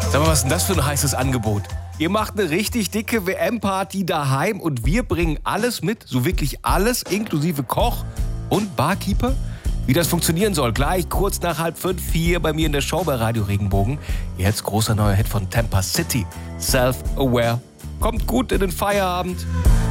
Sag mal, was ist denn das für ein heißes Angebot? Ihr macht eine richtig dicke WM-Party daheim und wir bringen alles mit, so wirklich alles, inklusive Koch und Barkeeper? Wie das funktionieren soll, gleich kurz nach 4:30 hier bei mir in der Show bei Radio Regenbogen. Jetzt großer neuer Hit von Tampa City, Self-Aware. Kommt gut in den Feierabend.